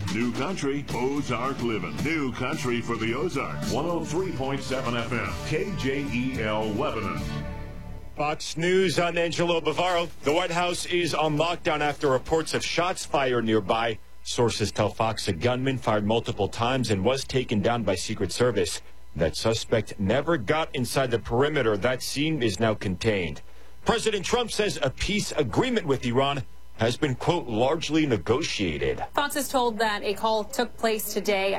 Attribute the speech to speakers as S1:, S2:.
S1: New country, Ozark living. New country for the Ozarks. 103.7 FM, KJEL Lebanon.
S2: Fox News, I'm Angelo Bavaro. The White House is on lockdown after reports of shots fired nearby. Sources tell Fox a gunman fired multiple times and was taken down by Secret Service. That suspect never got inside the perimeter. That scene is now contained. President Trump says a peace agreement with Iran has been, quote, largely negotiated.
S3: Fox is told that a call took place today